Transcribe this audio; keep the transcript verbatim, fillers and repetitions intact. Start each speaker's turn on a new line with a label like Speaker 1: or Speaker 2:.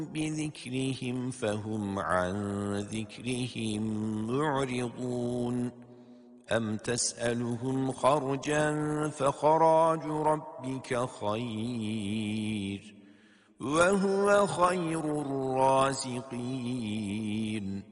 Speaker 1: بذكرهم فهم عن ذكرهم معرضون أم تسألهم خرجا فخراج ربك خير وهو خير الرازقين